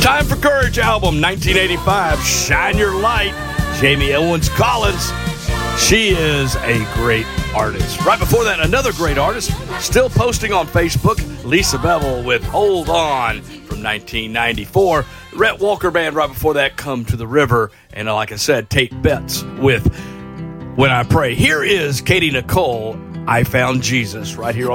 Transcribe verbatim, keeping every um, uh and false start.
Time for Courage album, nineteen eighty-five, Shine Your Light, Jamie Owens Collins. She is a great artist. Right before that, another great artist, still posting on Facebook, Lisa Bevel with Hold On from nineteen ninety-four. Rhett Walker Band right before that, Come to the River. And like I said, Tate Betts with When I Pray. Here is Katie Nicole, I Found Jesus, right here on